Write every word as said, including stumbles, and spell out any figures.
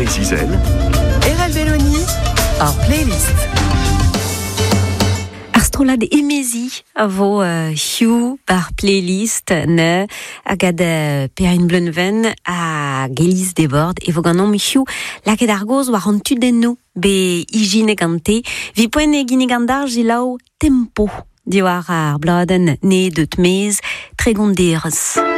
Zizel. Erel Belloni, hors playlist. Arstrolad emezi a vo uh, hiu bar playlist ne hag ad perin bleunven a geliz devord e vo ganon mi hiu laket ar goz war an tudenno be ijine gante vi poen e gine gandar jilau tempo diwar ar bladen ne deut mez tregonderez.